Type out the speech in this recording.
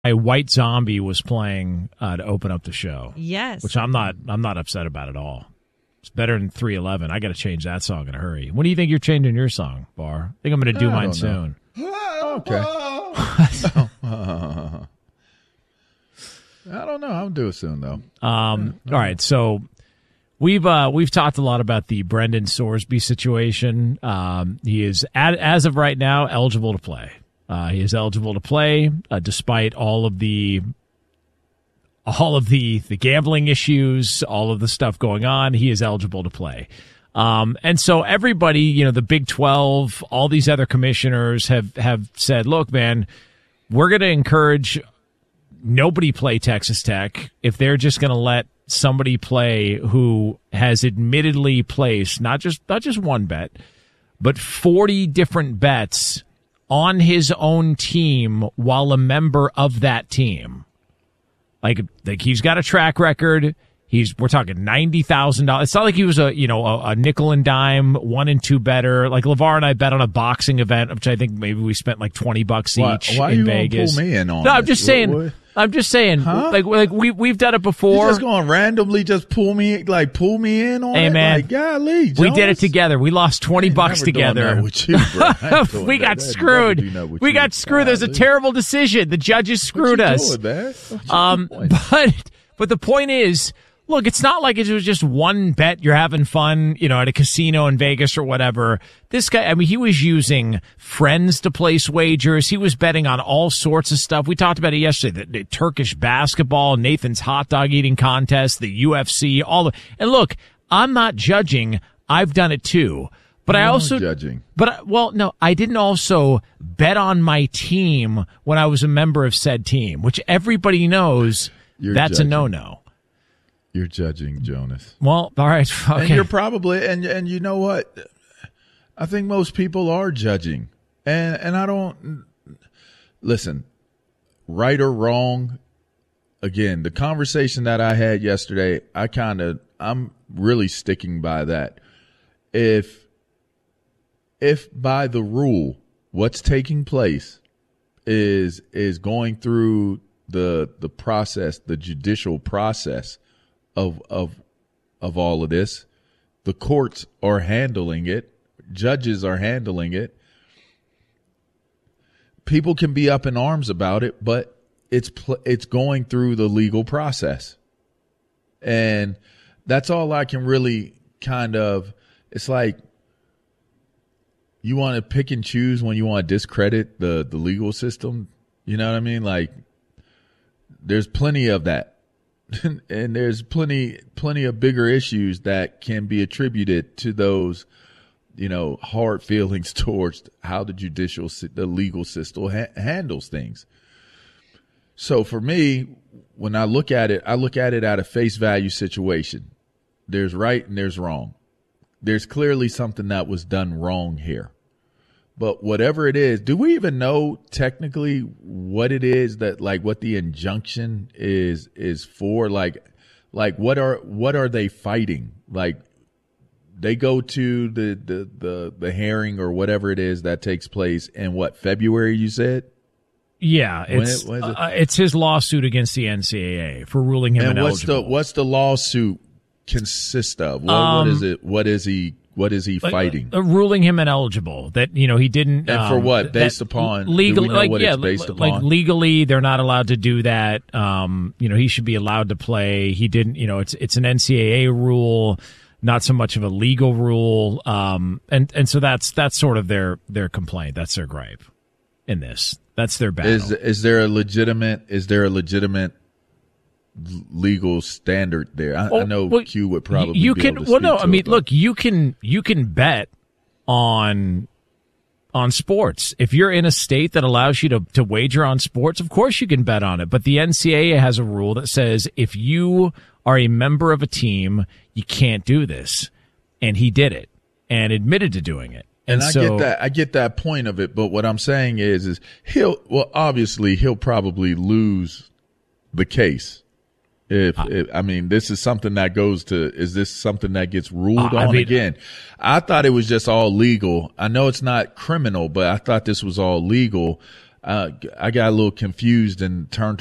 White Zombie was playing to open up the show. Yes. Which I'm not upset about at all. It's better than 311. I got to change that song in a hurry. When do you think you're changing your song, Bar? I think I'm going to do mine soon. Okay. I don't know. I'll do it soon, though. All right, so we've talked a lot about the Brendan Sorsby situation. He is, as of right now, eligible to play. He is eligible to play despite all of the gambling issues, all of the stuff going on. He is eligible to play. And so everybody, the Big 12, all these other commissioners have said, look, man, we're going to encourage nobody play Texas Tech if they're just going to let somebody play who has admittedly placed not just one bet, but 40 different bets on his own team while a member of that team. Like he's got a track record. We're talking $90,000. It's not like he was a nickel and dime 1 and 2 better. Like LeVar and I bet on a boxing event, which I think maybe we spent like $20 each why in you Vegas. Pull me in on no, I'm this? just saying. What? I'm just saying. Huh? Like we've done it before. You just going to randomly just pull me in on hey, it? man, Like, golly, Jones. we did it together. We lost $20 together. With you, bro. We got screwed. We got screwed. There's a terrible decision. The judges screwed us. Doing, But the point is, look, it's not like it was just one bet you're having fun, at a casino in Vegas or whatever. This guy, he was using friends to place wagers. He was betting on all sorts of stuff. We talked about it yesterday, the Turkish basketball, Nathan's hot dog eating contest, the UFC, and look, I'm not judging. I've done it too. But I also judging. But no, I didn't also bet on my team when I was a member of said team, which everybody knows that's judging. a no-no. You're judging, Jonas. Well, all right. Okay. And you're probably, and you know what? I think most people are judging. And I don't, listen, right or wrong, again, the conversation that I had yesterday, I'm really sticking by that. If by the rule, what's taking place is going through the process, the judicial process, of all of this, the courts are handling it, judges are handling it. People can be up in arms about it, but it's going through the legal process, and that's all I can really it's like you want to pick and choose when you want to discredit the legal system. You know what I mean? Like, there's plenty of that. And there's plenty of bigger issues that can be attributed to those, hard feelings towards how the legal system handles things. So for me, when I look at it at a face value situation. There's right and there's wrong. There's clearly something that was done wrong here. But whatever it is, do we even know technically what it is what the injunction is for? Like what are they fighting? Like, they go to the hearing or whatever it is that takes place in February, you said? Yeah, it's his lawsuit against the NCAA for ruling him ineligible. What's the lawsuit consist of? What is it? What is he fighting? Ruling him ineligible. That he didn't. And for what? Based upon legally, it's based upon? Like legally, they're not allowed to do that. He should be allowed to play. He didn't. It's an NCAA rule, not so much of a legal rule. And so that's sort of their complaint. That's their gripe in this. That's their battle. Is there a legitimate legal standard there? I know Q would probably you be can able to speak to it, look, you can bet on sports. If you're in a state that allows you to wager on sports, of course you can bet on it. But the NCAA has a rule that says if you are a member of a team, you can't do this. And he did it and admitted to doing it. And I get that point of it, but what I'm saying is obviously he'll probably lose the case. This is something that goes to, is this something that gets ruled on again? I thought it was just all legal. I know it's not criminal, but I thought this was all legal. I got a little confused and turned